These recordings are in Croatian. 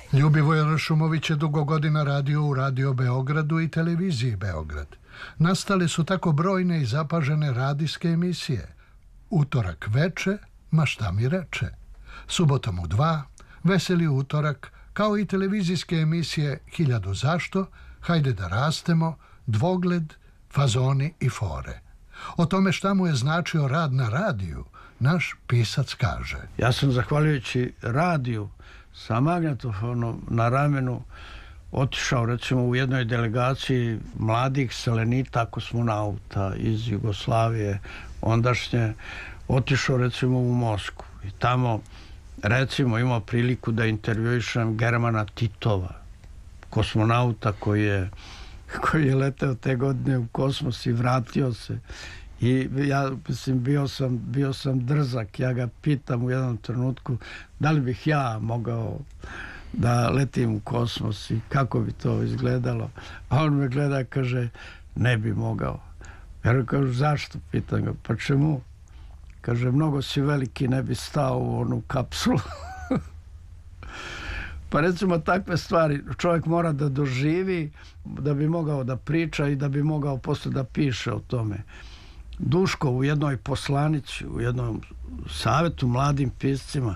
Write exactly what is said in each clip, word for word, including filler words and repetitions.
Ljubivoj Ršumović je dugo godina radio u Radio Beogradu i televiziji Beograd. Nastale su tako brojne i zapažene radijske emisije. Utorak veče, ma šta mi reče. Subotom u dva, Veseli utorak, kao i televizijske emisije Hiljadu zašto, Hajde da rastemo, Dvogled, Fazoni i fore. O tome šta mu je značio rad na radiju, naš pisac kaže. Ja sam zahvaljujući radiju sa magnetofonom na ramenu otišao recimo u jednoj delegaciji mladih selenita kosmonauta iz Jugoslavije ondašnje, otišao recimo u Moskvu i tamo recimo imao priliku da intervjuišem Germana Titova, kosmonauta koji je koji je leteo te godine u kosmos i vratio se. I ja, mislim, bio sam, bio sam drzak. Ja ga pitam u jednom trenutku da li bih ja mogao da letim u kosmos i kako bi to izgledalo. A on me gleda i kaže, ne bi mogao. Ja kažem, zašto? Pitam ga, pa čemu? Kaže, mnogo si veliki, ne bi stao u onu kapsulu. Pa recimo takve stvari čovjek mora da doživi da bi mogao da priča i da bi mogao posle da piše o tome. Duško u jednoj poslanici, u jednom savjetu mladim piscima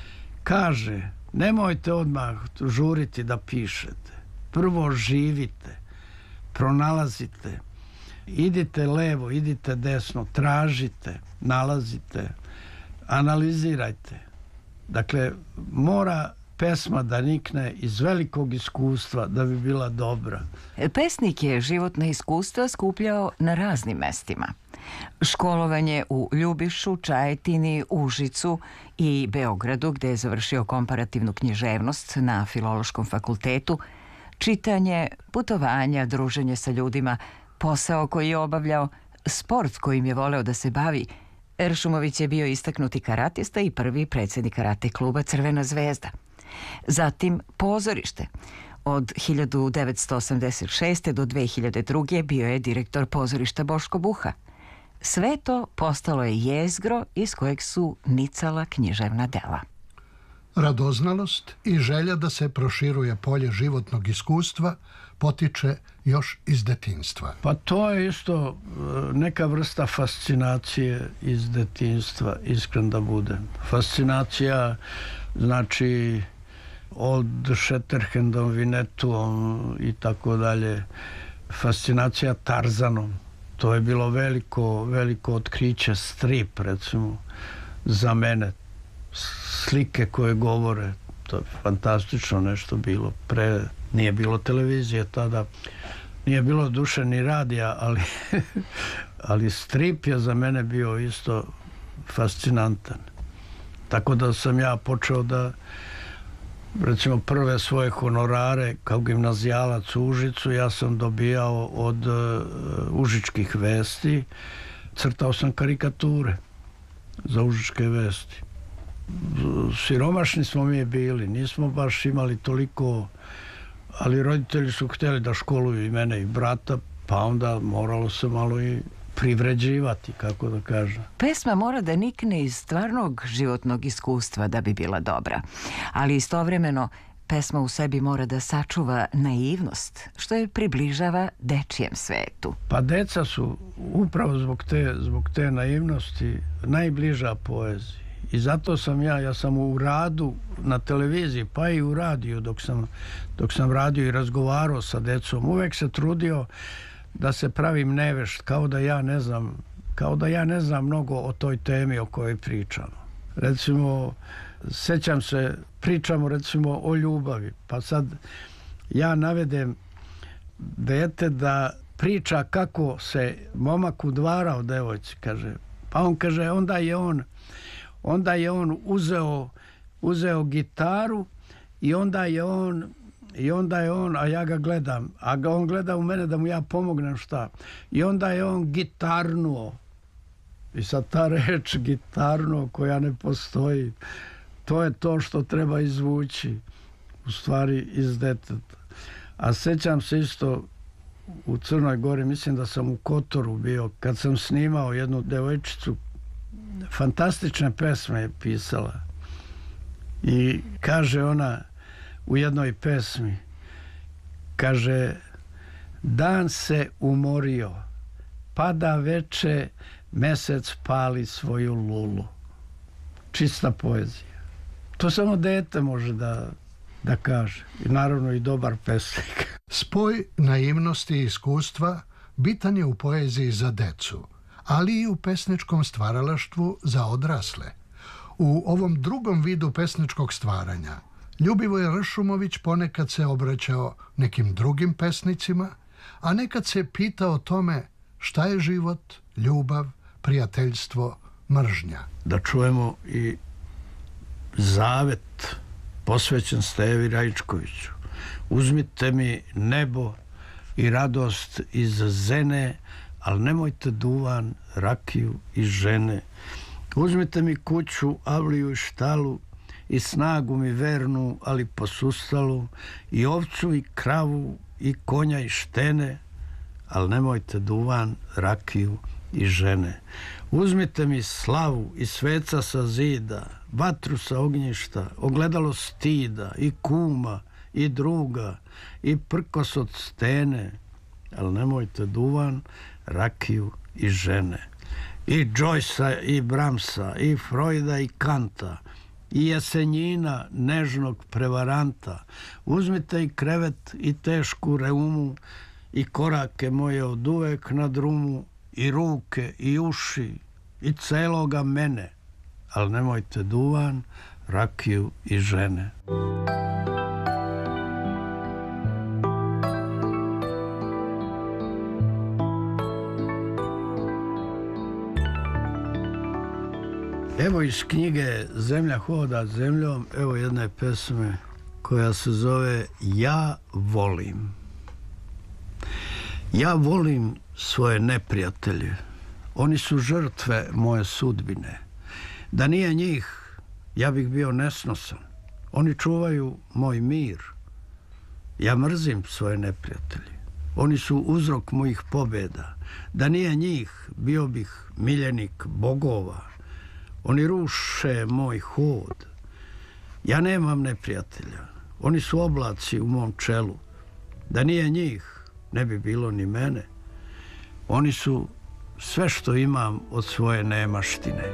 kaže, nemojte odmah žuriti da pišete. Prvo živite, pronalazite, idite levo, idite desno, tražite, nalazite, analizirajte. Dakle, mora pesma da nikne iz velikog iskustva da bi bila dobra. Pesnik je životna iskustva skupljao na raznim mestima. Školovanje u Ljubišu, Čajetini, Užicu i Beogradu, gde je završio komparativnu književnost na Filološkom fakultetu, čitanje, putovanja, druženje sa ljudima, posao koji je obavljao, sport kojim je voleo da se bavi. Ršumović je bio istaknuti karatista i prvi predsjednik karate kluba Crvena zvezda. Zatim pozorište. Od hiljadu devetsto osamdeset šeste. do dve hiljade druge. bio je direktor pozorišta Boško Buha. Sve to postalo je jezgro iz kojeg su nicala književna dela. Radoznalost i želja da se proširuje polje životnog iskustva potiče još iz detinjstva. Pa to je isto neka vrsta fascinacije iz detinjstva, iskren da budem. Fascinacija znači od Shatterhandom, Vinetuom i tako dalje. Fascinacija Tarzanom. To je bilo veliko, veliko otkriće, strip recimo za mene. Slike koje govore, to je fantastično nešto bilo. Pre nije bilo televizije tada, nije bilo duše ni radija, ali, ali strip je za mene bio isto fascinantan. Tako da sam ja počeo da recimo prve svoje honorare kao gimnazijalac u Užicu ja sam dobijao od uh, Užičkih vesti, crtao sam karikature za Užičke vesti. Siromašni smo mi bili, nismo baš imali toliko, ali roditelji su htjeli da školuju i mene i brata, pa onda moralo se malo i privređivati, kako da kažem. Pesma mora da nikne iz stvarnog životnog iskustva da bi bila dobra, ali istovremeno pesma u sebi mora da sačuva naivnost, što je približava dečijem svetu. Pa deca su upravo zbog te, zbog te naivnosti najbliža poeziji. I zato sam ja, ja sam u radu na televiziji, pa i u radiju, dok sam, dok sam radio i razgovarao sa decom, uvek se trudio da se pravim nevešt, kao da ja ne znam, kao da ja ne znam mnogo o toj temi o kojoj pričamo. Recimo, sećam se, pričamo recimo o ljubavi, pa sad ja navedem dete da priča kako se momak udvarao devojci, kaže, pa on kaže, onda je on onda je on uzeo uzeo gitaru i onda je on I onda je on, a ja ga gledam, a ga on gleda u mene da mu ja pomognem šta. I onda je on gitarnuo. I sad ta reč gitarnuo koja ne postoji, to je to što treba izvući u stvari iz deteta. A sećam se isto u Crnoj Gori, mislim da sam u Kotoru bio, kad sam snimao jednu devojčicu, fantastične pesme je pisala. I kaže ona, u jednoj pesmi. Kaže, dan se umorio, pada veče, mesec pali svoju lulu. Čista poezija. To samo dete može da, da kaže. I naravno i dobar pesnik. Spoj naivnosti i iskustva bitan je u poeziji za decu, ali i u pesničkom stvaralaštvu za odrasle. U ovom drugom vidu pesničkog stvaranja Ljubivoj Ršumović ponekad se obraćao nekim drugim pesnicima, a nekad se pitao o tome šta je život, ljubav, prijateljstvo, mržnja. Da čujemo i zavet posvećen Stevi Raičkoviću. Uzmite mi nebo i radost iz zene, ali nemojte duvan, rakiju i žene. Uzmite mi kuću, avliju i štalu i snagu mi vernu, ali posustalu, i ovcu i kravu i konja i štene, ali nemojte duvan, rakiju i žene. Uzmite mi slavu i sveca sa zida, vatru sa ognjišta, ogledalo stida i kuma i druga i prkos od stene, ali nemojte duvan, rakiju i žene. I Joycea i Bramsa i Freuda i Kanta i Jesenjina nežnog prevaranta. Uzmite i krevet i tešku reumu i korake moje od uvek na drumu i ruke i uši i celoga mene, ali nemojte duvan, rakiju i žene. Evo iz knjige Zemlja hoda zemljom, evo jedne pesme koja se zove Ja volim. Ja volim svoje neprijatelje. Oni su žrtve moje sudbine. Da nije njih, ja bih bio nesnosan. Oni čuvaju moj mir. Ja mrzim svoje neprijatelje. Oni su uzrok mojih pobjeda. Da nije njih, bio bih miljenik bogova. Oni ruše moj hod. Ja nemam neprijatelja. Oni su oblaci u mom čelu. Da nije njih, ne bi bilo ni mene. Oni su sve što imam od svoje nemaštine.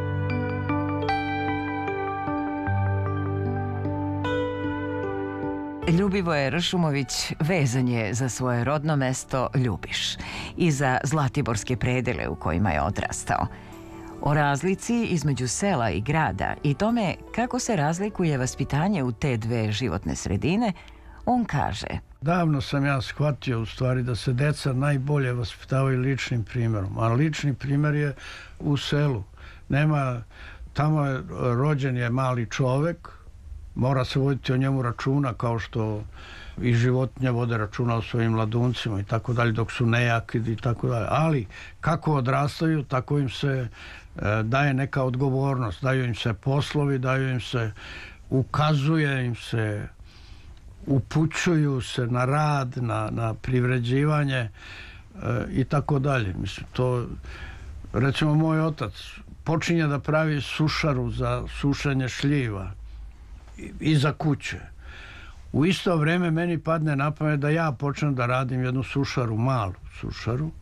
Ljubivoje Ršumović vezan je za svoje rodno mesto Ljubiš i za zlatiborske predele u kojima je odrastao. O razlici između sela i grada i tome kako se razlikuje vaspitanje u te dve životne sredine, on kaže: Davno sam ja shvatio u stvari da se deca najbolje vaspitavaju ličnim primjerom, a lični primjer je u selu. Nema, tamo je rođen je mali čovek, mora se voditi o njemu računa kao što i životinje vode računa o svojim mladuncima i tako dalje, dok su nejaki i tako dalje. Ali kako odrastaju, tako im se e, daje neka odgovornost, daju im se poslovi, daju im se, ukazuje im se, upućuju se na rad, na, na privređivanje e, i tako dalje. Mislim, to, recimo, moj otac počinje da pravi sušaru za sušenje šljiva iza kuće. U isto vrijeme meni padne na pamet da ja počnem da radim jednu sušaru, malu sušaru,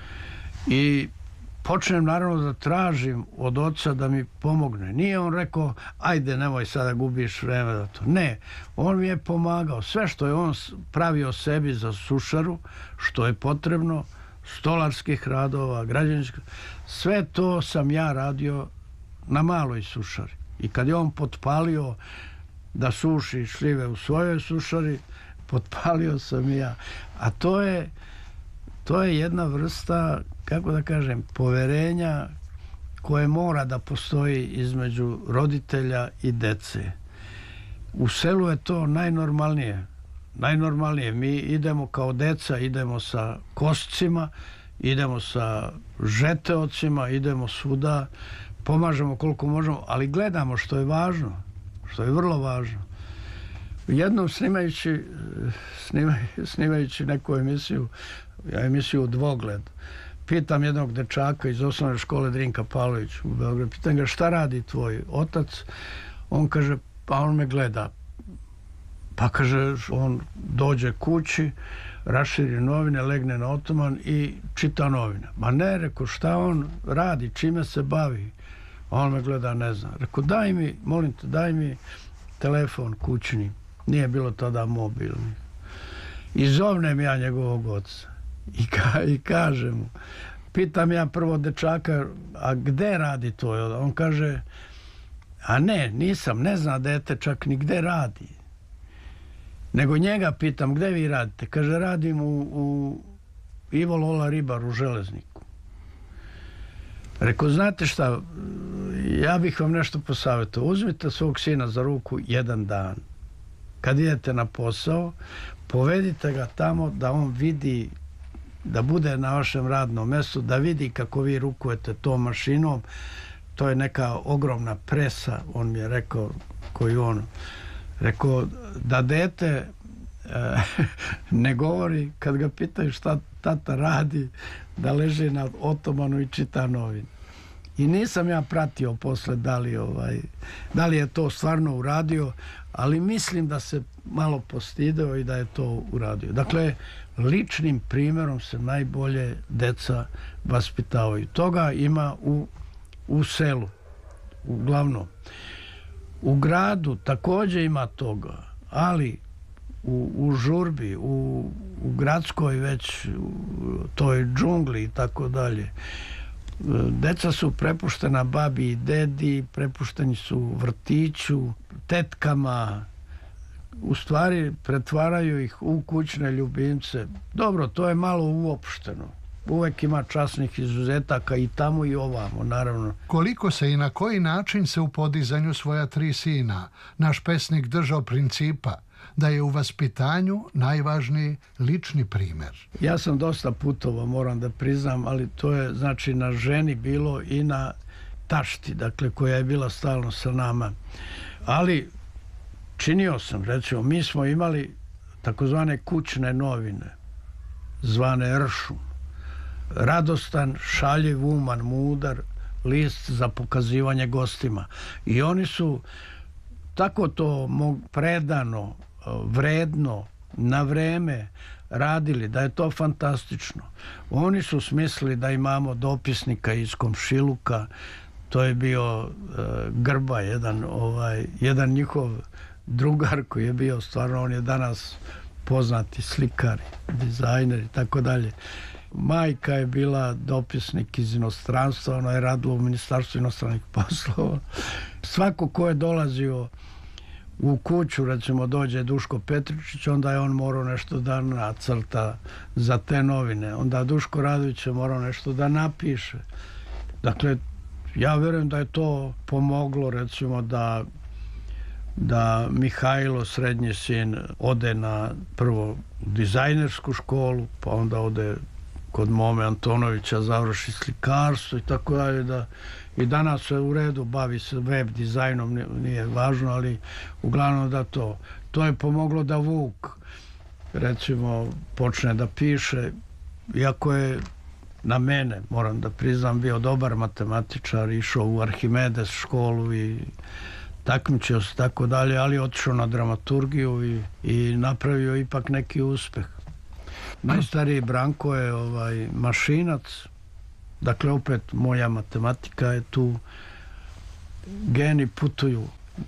i počnem naravno da tražim od oca da mi pomogne. Nije on rekao, ajde, nemoj sada gubiš vreme za to. Ne, on mi je pomagao. Sve što je on pravio sebi za sušaru, što je potrebno, stolarskih radova, građevinskih, sve to sam ja radio na maloj sušari. I kad je on potpalio da suši šljive u svojoj sušari, potpalio sam i ja. A to je, to je jedna vrsta, kako da kažem, poverenja koje mora da postoji između roditelja i dece. U selu je to najnormalnije. Najnormalnije. Mi idemo kao deca, idemo sa koscima, idemo sa žeteocima, idemo svuda, pomažemo koliko možemo, ali gledamo što je važno, što je vrlo važno. Jednom snimajući, snimaj, snimajući neku emisiju, emisiju Dvogled, pitam jednog dečaka iz osnovne škole Drinka Pavlović u Beogradu, pitam ga šta radi tvoj otac, on kaže, pa on me gleda. Pa kaže, on dođe kući, raširi novine, legne na otoman i čita novine. Ma ne, reko, šta on radi, čime se bavi? On me gleda, ne zna. Reko, daj mi, molim te, daj mi telefon kućni. Nije bilo tada mobilni. I zovnem ja njegovog oca. I, ka, i kaže mu, pitam ja prvo dečaka, a gde radi to? On kaže, a ne, nisam, ne zna dete čak ni gde radi. Nego njega pitam, gde vi radite? Kaže, radim u, u Ivo Lola Ribar u Železniku. Rekao, znate šta, ja bih vam nešto posavjetao. Uzmite svog sina za ruku jedan dan. Kad idete na posao, povedite ga tamo da on vidi, da bude na vašem radnom mjestu, da vidi kako vi rukujete tom mašinom. To je neka ogromna presa, on mi je rekao, koju on... Rekao, da dete e, ne govori kad ga pitaju šta tata radi, da leži na otomanu i čita novine. I nisam ja pratio posle da li, ovaj, da li je to stvarno uradio, ali mislim da se malo postideo i da je to uradio. Dakle, ličnim primjerom se najbolje deca vaspitavaju. Toga ima u, u selu, uglavnom. U gradu također ima toga, ali u, u žurbi, u, u gradskoj već u toj džungli i tako dalje, deca su prepuštena babi i dedi, prepušteni su vrtiću, tetkama, u stvari pretvaraju ih u kućne ljubimce. Dobro, to je malo uopšteno. Uvek ima časnih izuzetaka i tamo i ovamo, naravno. Koliko se i na koji način se u podizanju svoja tri sina naš pesnik držao principa da je u vaspitanju najvažniji lični primjer? Ja sam dosta putovao, moram da priznam, ali to je znači na ženi bilo i na tašti, dakle, koja je bila stalno sa nama. Ali činio sam, recimo, mi smo imali takozvane kućne novine, zvane Ršum. Radostan, šaljiv, uman, mudar list za pokazivanje gostima. I oni su tako to predano, vredno, na vreme radili, da je to fantastično. Oni su smislili da imamo dopisnika iz komšiluka, to je bio uh, Grba, jedan, ovaj, jedan njihov drugar koji je bio stvarno, on je danas poznati slikar, dizajner i tako dalje. Majka je bila dopisnik iz inostranstva, ona je radila u Ministarstvu inostranih poslova. Svako ko je dolazio u kuću, recimo dođe Duško Petričić, onda je on morao nešto da nacrta za te novine. Onda Duško Radović je morao nešto da napiše. Dakle, ja vjerujem da je to pomoglo, recimo, da da Mihajlo, srednji sin, ode na prvo dizajnersku školu, pa onda ode kod Mome Antonovića, završi slikarstvo i tako dalje, da i danas se u redu bavi se web dizajnom, nije važno, ali uglavnom da to. To je pomoglo da Vuk, recimo, počne da piše, iako je na mene, moram da priznam, bio dobar matematičar, išao u Arhimedes školu i takmičio se tako dalje, ali otišao na dramaturgiju i, i napravio ipak neki uspeh. Najstariji Branko je ovaj mašinac, dakle opet moja matematika je tu, geni putuju,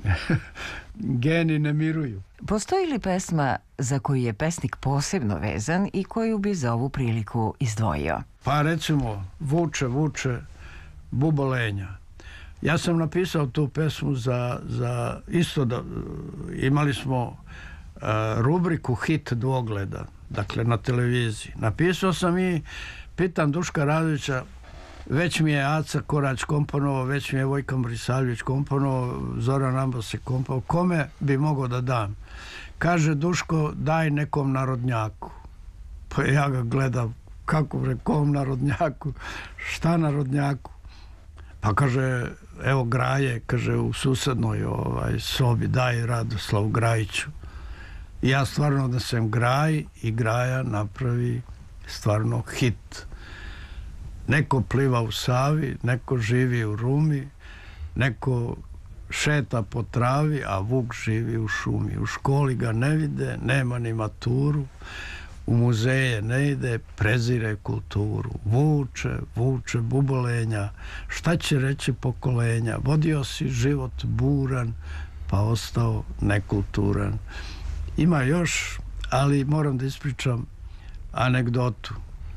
geni ne miruju. Postoji li pesma za koju je pesnik posebno vezan i koju bi za ovu priliku izdvojio? Pa recimo Vuče, Vuče, Bubolenja. Ja sam napisao tu pesmu za, za isto da imali smo uh, rubriku Hit dvogleda, dakle na televiziji. Napisao sam i pitam Duška Radovića, već mi je Aca Korać komponovao, već mi je Vojka Morisaljević komponovao, Zoran Ambas je komponovao, kome bi mogao da dam? Kaže Duško, daj nekom narodnjaku. Pa ja ga gledam, kako bre, kom narodnjaku? Šta narodnjaku? Pa kaže, evo Graje, kaže, u susednoj ovaj, sobi, daj Radoslavu Grajiću. I ja stvarno da sam Graj i Graja napravi stvarno hit. Neko pliva u Savi, neko živi u Rumi, neko šeta po travi, a vuk živi u šumi. U školi ga ne vide, nema ni maturu, u muzeje ne ide, prezire kulturu. Vuče, vuče bubolenja, šta će reći pokolenja? Vodio si život buran, pa ostao nekulturan. Ima još, ali moram da ispričam anegdotu.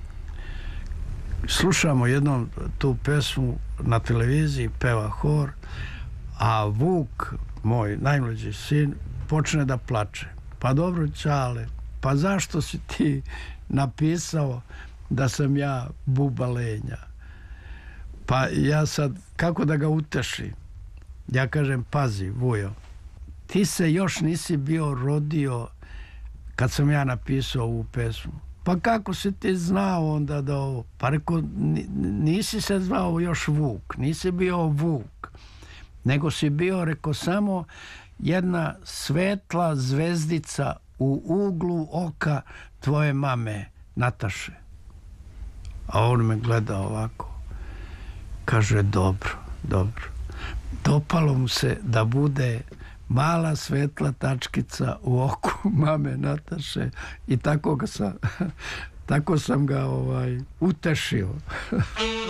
Slušamo jednom tu pesmu na televiziji, peva hor, a Vuk, moj najmlađi sin, počne da plače. Pa dobro, Ćale, pa zašto si ti napisao da sam ja bubalenja? Pa ja sad, kako da ga utešim? Ja kažem, pazi, Vujo, ti se još nisi bio rodio kad sam ja napisao ovu pesmu. Pa kako si ti znao onda da ovo? Pa reko, nisi se zvao još Vuk, nisi bio Vuk, nego si bio, reko, samo jedna svetla zvezdica u uglu oka tvoje mame, Nataše. A on me gleda ovako. Kaže, dobro, dobro. Dopalo mu se da bude mala svetla tačkica u oku mame Nataše i tako ga sam, tako sam ga ovaj, utešio.